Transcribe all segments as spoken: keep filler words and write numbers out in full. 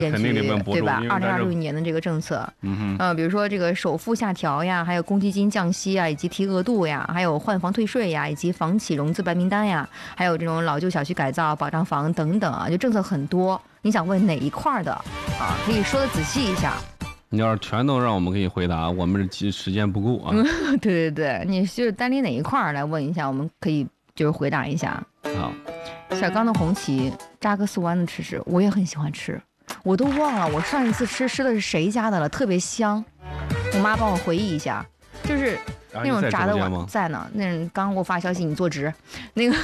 肯定得问博主， 对吧？二零二六年的这个政策， 嗯哼， 呃，比如说这个首付下调呀，还有公积金降息啊，以及提额度呀，还有换房退税呀，以及房企融资白名单呀，还有这种老旧小区改造、保障房等等啊，就政策很多。你想问哪一块的啊？可以说的仔细一下。 你要是全都让我们给你回答，我们这时间不够啊。 嗯，对对对，你就是单拎哪一块来问一下，我们可以就是回答一下。 好， 小刚的红旗扎个素丸子吃吃，我也很喜欢吃。我都忘了我上一次吃吃的是谁家的了，特别香。我妈帮我回忆一下，就是那种炸的碗在呢。那刚刚给我发消息，你坐直，那个。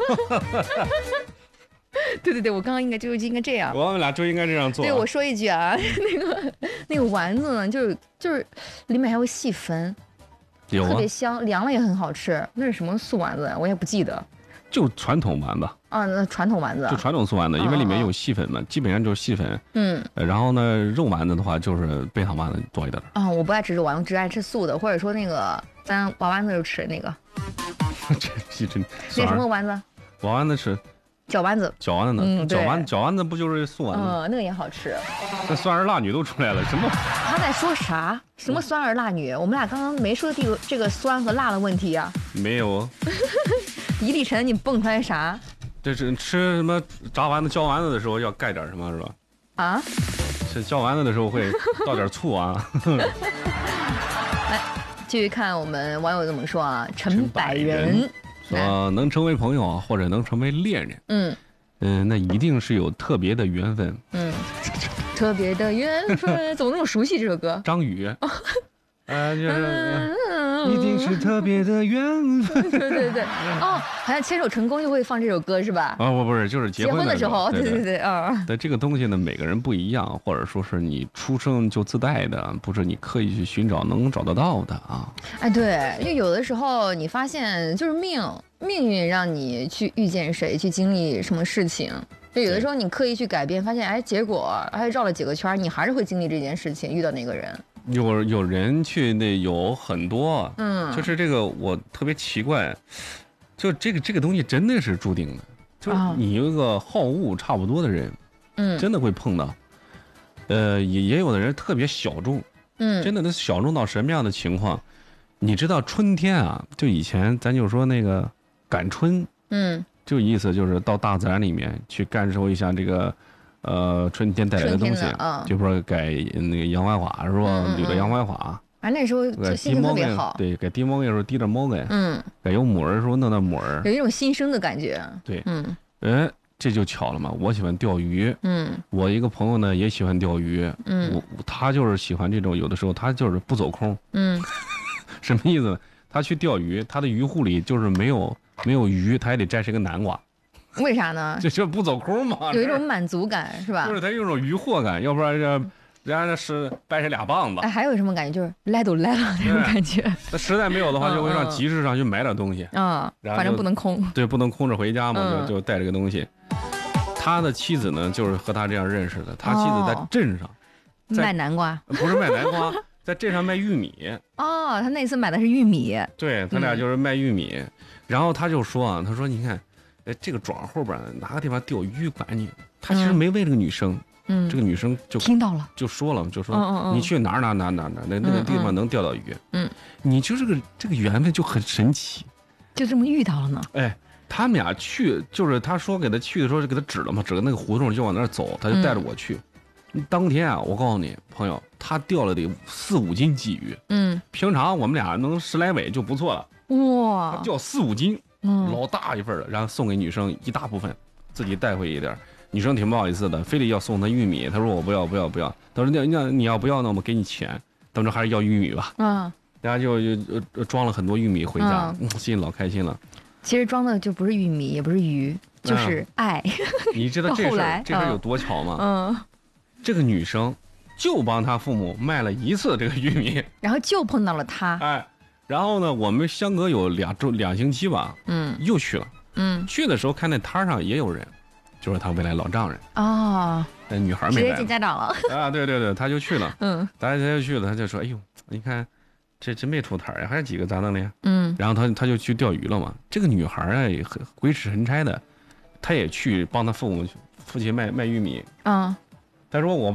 对对对，我刚刚应该就应该这样。 我们俩就应该这样做、啊。 对，我说一句啊，那个那个丸子呢，就是就是里面还会细粉， 有啊， 特别香，凉了也很好吃。那是什么素丸子？我也不记得。 就传统丸子啊，那传统丸子， 就传统素丸子，因为里面有细粉嘛，哦、基本上就是细粉。 嗯， 然后呢，肉丸子的话就是贝糖丸子多一点。 啊、嗯，我不爱吃肉丸，我只爱吃素的，或者说那个咱瓦丸子就吃那个。 这这真那什么丸子？ 瓦丸子吃。 饺丸子， 饺丸子呢？ 嗯， 饺丸饺丸子不就是素丸子？ 嗯，那个也好吃。 那酸儿辣女都出来了，什么？ 他在说啥？什么酸儿辣女？我们俩刚刚没说这个这个酸和辣的问题呀、 啊。没有。 一粒尘，你蹦出来啥？ 这是吃什么炸丸子、浇丸子的时候要盖点什么是吧？ 啊？ 是浇丸子的时候会倒点醋啊。 来，继续看我们网友怎么说啊？陈百人。 说能成为朋友或者能成为恋人， 嗯嗯、呃，那一定是有特别的缘分。 嗯，特别的缘分，怎么那么熟悉这首歌？ 张宇，啊、呃，就是、嗯、一定是特别的缘分。 对对对，哦，好像牵手成功就会放这首歌是吧？ 啊、哦，不不是，就是结婚婚的时候， 对对对对，啊。 但这个东西呢，每个人不一样，或者说是你出生就自带的，不是你刻意去寻找能找得到的啊。 哎，对，因为有的时候你发现就是命。命运让你去遇见谁，去经历什么事情，就有的时候你刻意去改变，发现哎，结果还绕了几个圈，你还是会经历这件事情，遇到那个人。 有有人去那有很多， 嗯， 就是这个我特别奇怪，就这个这个东西真的是注定的，就是你有一个好恶差不多的人， 嗯， 真的会碰到。呃，也也有的人特别小众， 嗯， 真的那小众到什么样的情况？你知道春天啊，就以前咱就说那个。赶春， 嗯， 就意思就是到大自然里面去感受一下这个，呃，春天带来的东西， 嗯、 就说该那个杨槐花是吧？ 嗯、 有的杨槐花， 啊，那时候心情特别好， 对，该滴毛的时候滴点毛根， 嗯， 该有母儿的时候弄点母儿， 有一种新生的感觉， 对， 嗯， 哎，这就巧了嘛，我喜欢钓鱼， 嗯， 我一个朋友呢也喜欢钓鱼， 嗯， 我他就是喜欢这种，有的时候他就是不走空， 嗯， 什么意思呢？他去钓鱼，他的鱼库里就是没有。没有鱼，他也得摘成个南瓜， 为啥呢？ 这这不走空嘛， 有一种满足感是吧？ 就是他有种渔获感，要不然这人家是掰下俩棒子。 哎，还有什么感觉？就是来都来了那种感觉。 那实在没有的话，就会上集市上去买点东西。 嗯，反正不能空。 对，不能空着回家嘛， 嗯、 就就带这个东西。他的妻子呢，就是和他这样认识的。他妻子在镇上、 哦、卖南瓜， 不是卖南瓜。在镇上卖玉米哦，他那次买的是玉米， 对他俩就是卖玉米，嗯、然后他就说啊，他说你看，哎，这个庄后边哪个地方钓鱼管你？他其实没问这个女生，嗯，这个女生就听到了， 就说了，就说、 嗯嗯嗯、 你去哪儿哪儿哪儿哪儿哪儿那那个地方能钓到鱼， 嗯， 你就这个这个缘分就很神奇， 就这么遇到了呢。 哎，他们俩去就是他说给他去的时候就给他指了嘛，指个那个胡同就往那儿走，他就带着我去。嗯、当天啊，我告诉你朋友。他钓了得四五斤鲫鱼， 嗯， 平常我们俩能十来尾就不错了， 哇， 他钓四五斤， 嗯， 老大一份了，然后送给女生一大部分，自己带回一点。女生挺不好意思的，非得要送他玉米，他说我不要不要不要，他说那那你要不要呢，我们给你钱，他们说还是要玉米吧， 嗯， 然后就就装了很多玉米回家，嗯，心里老开心了。 其实装的就不是玉米，也不是鱼，就是爱。 嗯、你知道这事儿这事儿有多巧吗？ 嗯， 这个女生。就帮他父母卖了一次这个玉米， 然后就碰到了他， 哎，然后呢，我们相隔有两周两星期吧， 嗯， 又去了， 嗯， 去的时候看那摊上也有人，就是他未来老丈人哦， 那女孩没来， 直接见家长了啊，对对对，他就去了， 嗯， 大家他就去了，他就说，哎呦，你看这真没出摊呀，还有几个咋弄的呀？ 嗯， 然后他他就去钓鱼了嘛，这个女孩啊也很鬼使神差的，她也去帮他父母父亲卖卖玉米， 嗯。 他说我